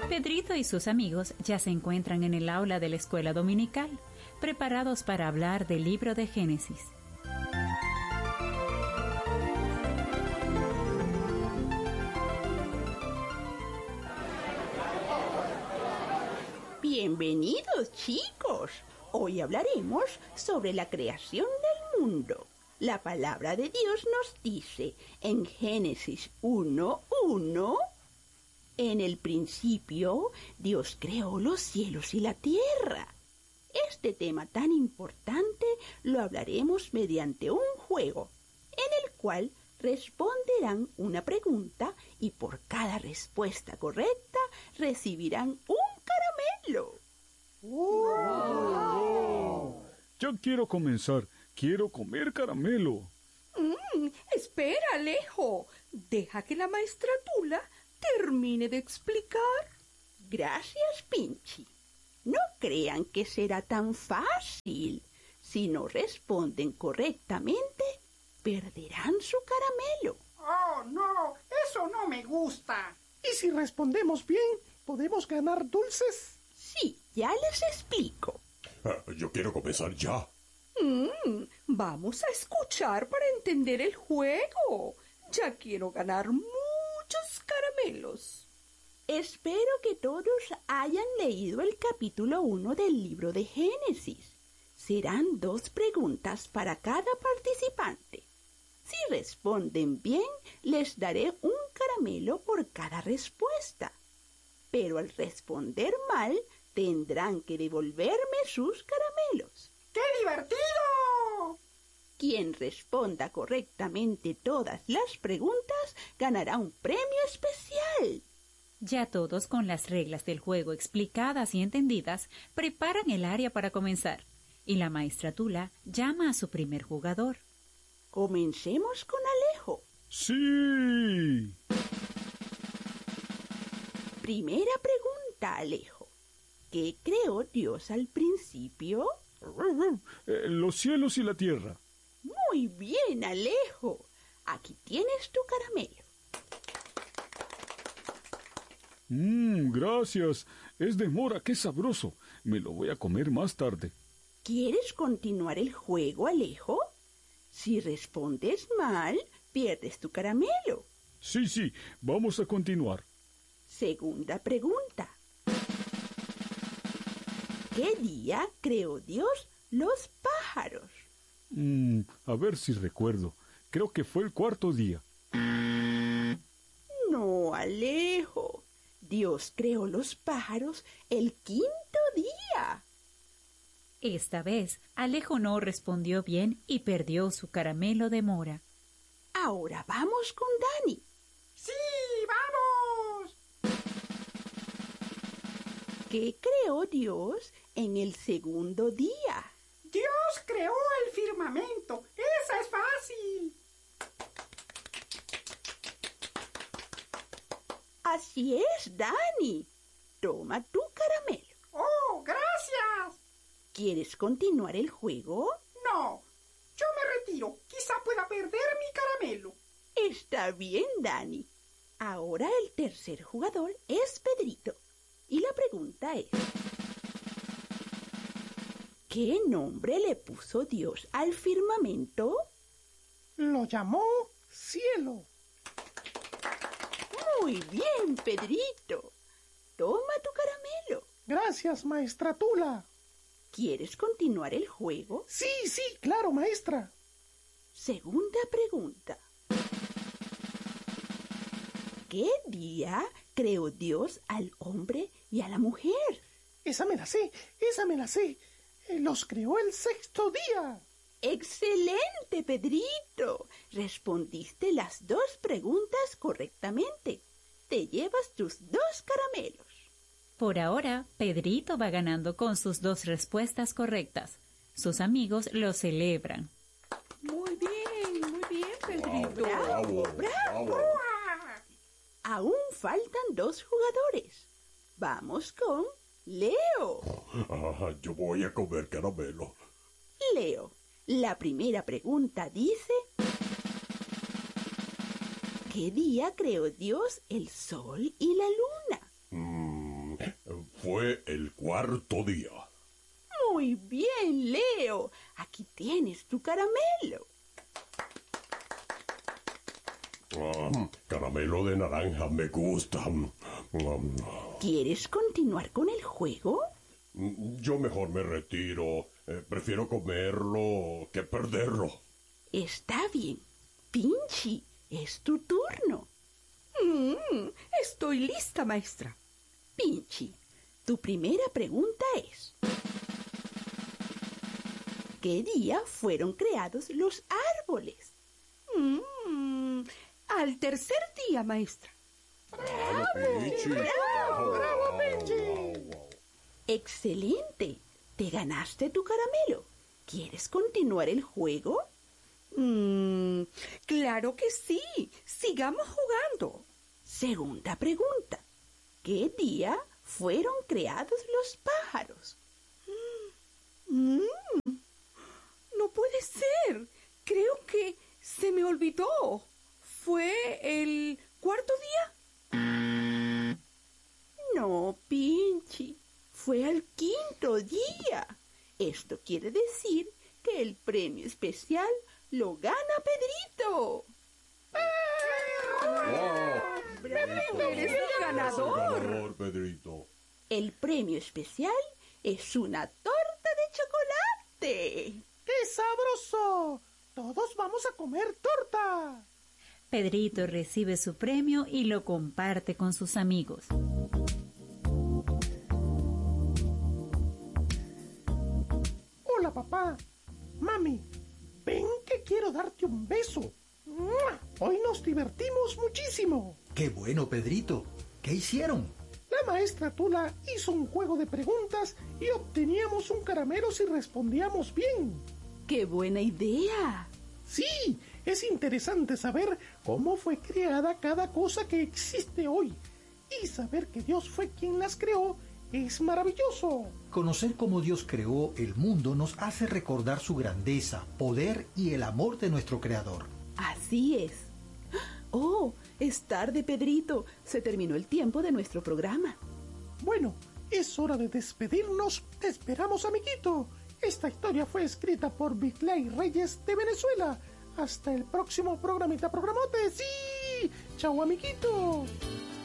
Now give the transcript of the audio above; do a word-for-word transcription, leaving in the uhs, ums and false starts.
Pedrito y sus amigos ya se encuentran en el aula de la escuela dominical, preparados para hablar del libro de Génesis. Bienvenidos, chicos. Hoy hablaremos sobre la creación del mundo. La palabra de Dios nos dice en Génesis uno uno: en el principio Dios creó los cielos y la tierra. Este tema tan importante lo hablaremos mediante un juego, en el cual responderán una pregunta y por cada respuesta correcta recibirán un caramelo. ¡Wow! Ya quiero comenzar. Quiero comer caramelo. Mm, espera, Alejo. Deja que la maestra Tula termine de explicar. Gracias, Pinchi. No crean que será tan fácil. Si no responden correctamente, perderán su caramelo. ¡Oh, no! ¡Eso no me gusta! ¿Y si respondemos bien, podemos ganar dulces? Sí, ya les explico. Ah, yo quiero comenzar ya. Mm, vamos a escuchar para entender el juego. Ya quiero ganar muchos caramelos. Espero que todos hayan leído el capítulo uno del libro de Génesis. Serán dos preguntas para cada participante. Si responden bien, les daré un caramelo por cada respuesta. Pero al responder mal, tendrán que devolverme sus caramelos. ¡Qué divertido! Quien responda correctamente todas las preguntas ganará un premio especial. Ya todos con las reglas del juego explicadas y entendidas, preparan el área para comenzar. Y la maestra Tula llama a su primer jugador. Comencemos con Alejo. ¡Sí! Primera pregunta, Alejo. ¿Qué creó Dios al principio? Eh, los cielos y la tierra. Muy bien, Alejo. Aquí tienes tu caramelo. Mmm, gracias. Es de mora, qué sabroso. Me lo voy a comer más tarde. ¿Quieres continuar el juego, Alejo? Si respondes mal, pierdes tu caramelo. Sí, sí, vamos a continuar. Segunda pregunta. ¿Qué día creó Dios los pájaros? Mm, a ver si recuerdo. Creo que fue el cuarto día. No, Alejo. Dios creó los pájaros el quinto día. Esta vez, Alejo no respondió bien y perdió su caramelo de mora. Ahora vamos con Dani. ¡Sí, vamos! ¿Qué creó Dios en el segundo día? Dios creó el firmamento. ¡Esa es fácil! Así es, Dani. Toma tu caramelo. ¡Oh, gracias! ¿Quieres continuar el juego? No, yo me retiro. Quizá pueda perder mi caramelo. Está bien, Dani. Ahora el tercer jugador es Pedrito. Y la pregunta es: ¿qué nombre le puso Dios al firmamento? Lo llamó cielo. Muy bien, Pedrito. Toma tu caramelo. Gracias, maestra Tula. ¿Quieres continuar el juego? Sí, sí, claro, maestra. Segunda pregunta. ¿Qué día creó Dios al hombre y a la mujer? Esa me la sé, esa me la sé. Los creó el sexto día. ¡Excelente, Pedrito! Respondiste las dos preguntas correctamente. Te llevas tus dos caramelos. Por ahora, Pedrito va ganando con sus dos respuestas correctas. Sus amigos lo celebran. Muy bien, muy bien, Pedrito. ¡Bravo, bravo! Aún faltan dos jugadores. Vamos con Leo. Ah, yo voy a comer caramelo. Leo, la primera pregunta dice: ¿qué día creó Dios el sol y la luna? Mm, fue el cuarto día. Muy bien, Leo. Aquí tienes tu caramelo. Ah, caramelo de naranja me gusta. ¿Quieres continuar con el juego? Yo mejor me retiro. Eh, prefiero comerlo que perderlo. Está bien. Pinchy, es tu turno. Mm, estoy lista, maestra. Pinchy, tu primera pregunta es: ¿qué día fueron creados los árboles? Mm, al tercer día, maestra. ¡Bravo, Pinchy! ¡Bravo, bravo, Pinchy! Excelente. Te ganaste tu caramelo. ¿Quieres continuar el juego? Mm, claro que sí. Sigamos jugando. Segunda pregunta. ¿Qué día fueron creados los pájaros? Mm, no puede ser. Creo que se me olvidó. ¿Fue el cuarto día? No, Pinchy. Fue al quinto día. Esto quiere decir que el premio especial lo gana Pedrito. ¡Wow! Pedrito, eres el ganador. ganador, Pedrito. El premio especial es una torta de chocolate. ¡Qué sabroso! Todos vamos a comer torta. Pedrito recibe su premio y lo comparte con sus amigos. Hola, papá. Mami, ven que quiero darte un beso. ¡Mua! Hoy nos divertimos muchísimo. ¡Qué bueno, Pedrito! ¿Qué hicieron? La maestra Tula hizo un juego de preguntas y obteníamos un caramelo si respondíamos bien. ¡Qué buena idea! Sí, es interesante saber cómo fue creada cada cosa que existe hoy. Y saber que Dios fue quien las creó es maravilloso. Conocer cómo Dios creó el mundo nos hace recordar su grandeza, poder y el amor de nuestro Creador. Así es. Oh, es tarde, Pedrito. Se terminó el tiempo de nuestro programa. Bueno, es hora de despedirnos. Te esperamos, amiguito. Esta historia fue escrita por Bigley Reyes de Venezuela. Hasta el próximo programita programote. ¡Sí! ¡Chao, amiguito!